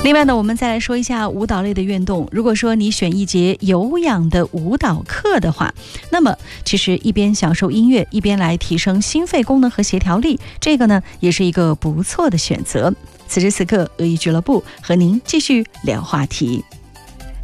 另外呢，我们再来说一下舞蹈类的运动。如果说你选一节有氧的舞蹈课的话，那么其实一边享受音乐，一边来提升心肺功能和协调力，这个呢也是一个不错的选择。此时此刻，俄语俱乐部和您继续聊话题。